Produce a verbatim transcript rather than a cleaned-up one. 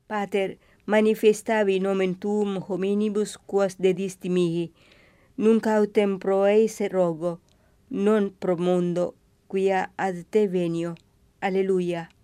Pater, manifestavi nomen tuum hominibus quos dedisti mihi, nunc autem pro eise rogo, non pro mundo, quia ad te venio. Alleluia.